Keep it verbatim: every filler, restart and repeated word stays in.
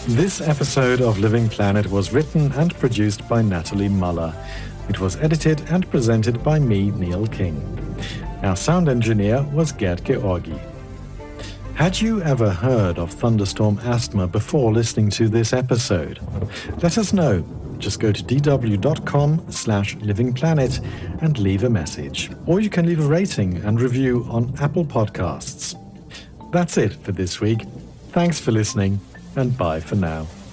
This episode of Living Planet was written and produced by Natalie Muller. It was edited and presented by me, Neil King. Our sound engineer was Gerd Georgi. Had you ever heard of thunderstorm asthma before listening to this episode? Let us know. Just go to dw.com slash livingplanet and leave a message. Or you can leave a rating and review on Apple Podcasts. That's it for this week. Thanks for listening, and bye for now.